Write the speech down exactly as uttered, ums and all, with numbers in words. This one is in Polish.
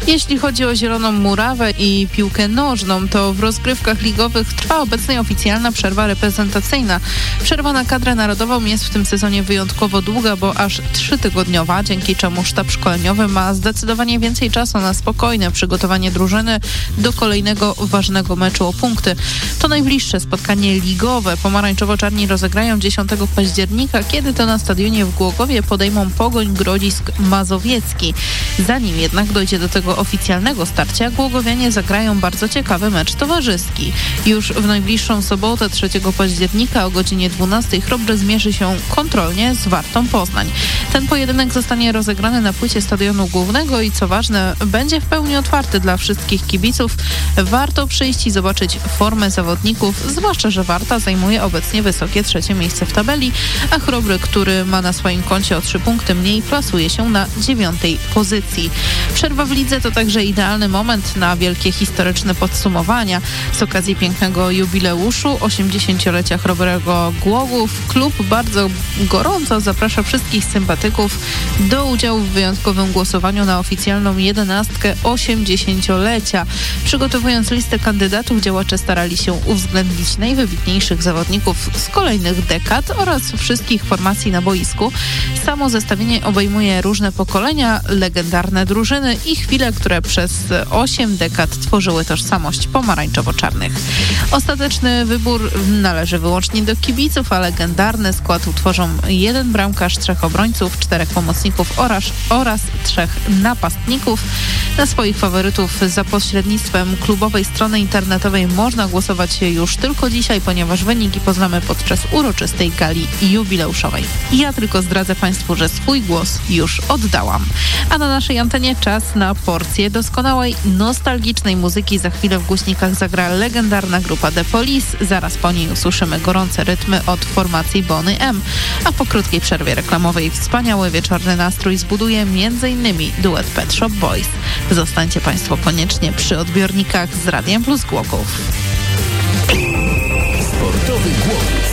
Jeśli chodzi o Zieloną Murawę i piłkę nożną, to w rozgrywkach ligowych trwa obecnie oficjalna przerwa reprezentacyjna. Przerwa na kadrę narodową jest w tym sezonie wyjątkowo długa, bo aż trzytygodniowa, dzięki czemu sztab szkoleniowy ma zdecydowanie więcej czasu na spokojne przygotowanie drużyny do kolejnego ważnego meczu o punkty. To najbliższe spotkanie ligowe pomarańczowo-czarni rozegrają dziesiątego października, kiedy to na stadionie w Głogowie podejmą Pogoń Grodzisk Mazowiecki. Zanim jednak dojdzie do tego oficjalnego starcia, głogowianie zagrają bardzo ciekawy mecz towarzyski. Już w najbliższą sobotę trzeciego października o godzinie dwunastej Chrobry zmierzy się kontrolnie z Wartą Poznań. Ten pojedynek zostanie rozegrany na płycie stadionu głównego i co ważne, będzie w pełni otwarty dla wszystkich kibiców. Warto przyjść i zobaczyć formę zawodników, zwłaszcza że Warta zajmuje obecnie wysokie trzecie miejsce w tabeli, a Chrobry, który ma na swoim koncie o trzy punkty mniej, plasuje się na dziewiątej pozycji. Przerwa w lidze to także idealny moment na wielkie historyczne podsumowania. Z okazji pięknego jubileuszu osiemdziesięciolecia Chrobrego Głogów klub bardzo gorąco zaprasza wszystkich sympatyków do udziału w wyjątkowym głosowaniu na oficjalną jedenastkę osiemdziesięciolecia. Przygotowując listę kandydatów, działacze starali się uwzględnić najwybitniejszych zawodników z kolejnych dekad oraz wszystkich formacji na boisku. Samo zestawienie obejmuje różne pokolenia, legendarne drużyny i chwile, które przez osiem dekad tworzyły tożsamość pomarańczowo-czarnych. Ostateczny wybór należy wyłącznie do kibiców, a legendarny skład utworzą jeden bramkarz, trzech obrońców, czterech pomocników oraz, oraz trzech napastników. Na swoich faworytów za pośrednictwem klubowej strony internetowej można głosować już tylko dzisiaj, ponieważ wyniki poznamy podczas uroczystej gali jubileuszowej. Ja tylko zdradzę Państwu, że swój głos już oddałam. A na naszej antenie czas na porcję doskonałej, nostalgicznej muzyki. Za chwilę w głośnikach zagra legendarna grupa The Police. Zaraz po niej usłyszymy gorące rytmy od formacji Boney M. A po krótkiej przerwie reklamowej wspaniały wieczorny nastrój zbuduje między innymi duet Pet Shop Boys. Zostańcie Państwo koniecznie przy odbiornikach z Radiem Plus Głogów. Sportowy Głogów.